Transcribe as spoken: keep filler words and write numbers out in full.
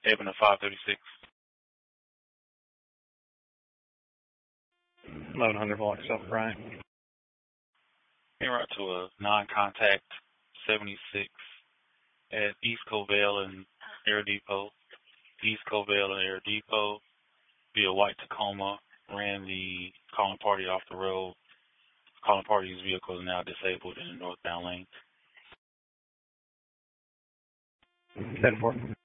Ebony five thirty-six. eleven hundred block South Bryant. En route to a non-contact seventy-six at East Covell and Air Depot. East Covell and Air Depot via white Tacoma ran the calling party off the road. Calling party's vehicle is now disabled in the northbound lane. ten four.